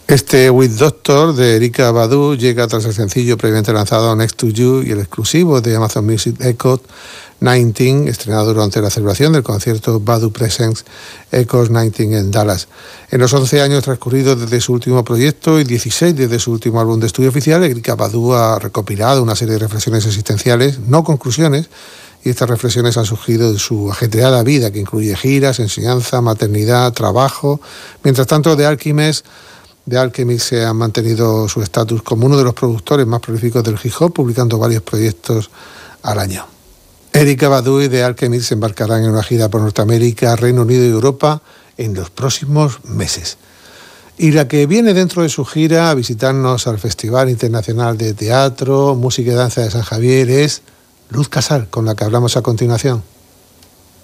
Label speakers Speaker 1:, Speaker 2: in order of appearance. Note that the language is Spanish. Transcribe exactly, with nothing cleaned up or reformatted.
Speaker 1: Este With Doctor de Erykah Badu llega tras el sencillo previamente lanzado Next to You y el exclusivo de Amazon Music Echoes diecinueve, estrenado durante la celebración del concierto Badu Presents Echoes diecinueve en Dallas. En los once años transcurridos desde su último proyecto y dieciséis desde su último álbum de estudio oficial, Erykah Badu ha recopilado una serie de reflexiones existenciales, no conclusiones, y estas reflexiones han surgido de su ajetreada vida, que incluye giras, enseñanza, maternidad, trabajo. Mientras tanto, The Alchemist The Alchemist se ha mantenido su estatus como uno de los productores más prolíficos del hip hop, publicando varios proyectos al año. Erykah Badu y The Alchemist se embarcarán en una gira por Norteamérica, Reino Unido y Europa en los próximos meses. Y la que viene dentro de su gira a visitarnos al Festival Internacional de Teatro, Música y Danza de San Javier es Luz Casal, con la que hablamos a continuación.